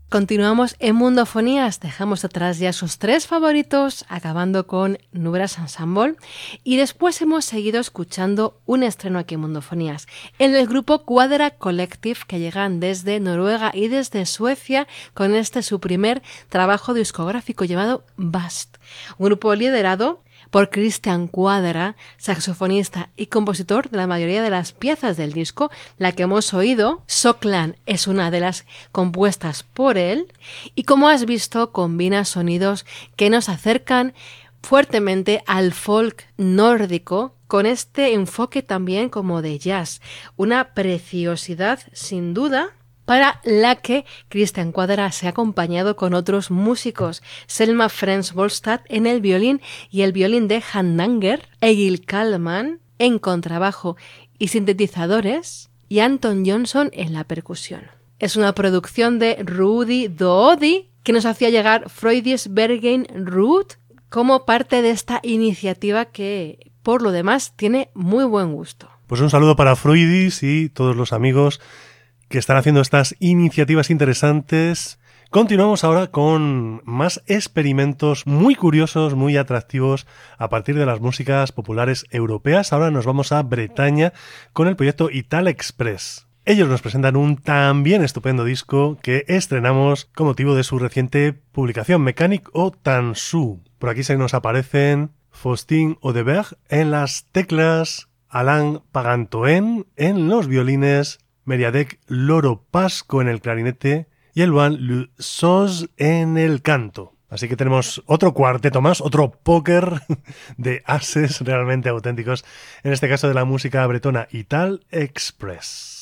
Continuamos en Mundofonías, dejamos atrás ya sus 3 favoritos, acabando con Nubras Ensemble, y después hemos seguido escuchando un estreno aquí en Mundofonías, en el grupo Quadra Collective, que llegan desde Noruega y desde Suecia con este su primer trabajo discográfico llamado Bast, un grupo liderado por Christian Quadra, saxofonista y compositor de la mayoría de las piezas del disco. La que hemos oído, Soklan, es una de las compuestas por él y, como has visto, combina sonidos que nos acercan fuertemente al folk nórdico con este enfoque también como de jazz. Una preciosidad sin duda, para la que Christian Quadra se ha acompañado con otros músicos, Selma Frens-Volstad en el violín y el violín de Handanger, Egil Kallman en contrabajo y sintetizadores y Anton Johnson en la percusión. Es una producción de Rudi Doodi que nos hacía llegar Freudis Bergen Ruud como parte de esta iniciativa que, por lo demás, tiene muy buen gusto. Pues un saludo para Freudis y todos los amigos que están haciendo estas iniciativas interesantes. Continuamos ahora con más experimentos muy curiosos, muy atractivos a partir de las músicas populares europeas. Ahora nos vamos a Bretaña con el proyecto Ital Express. Ellos nos presentan un también estupendo disco que estrenamos con motivo de su reciente publicación, Mechanic o Tansu. Por aquí se nos aparecen Faustin Odeberg en las teclas, Alain Pagantoen en los violines, Meriadec Loro Pasco en el clarinete y Eloine Le Sos en el canto. Así que tenemos otro cuarteto más, otro póker de ases realmente auténticos, en este caso de la música bretona, Ital Express.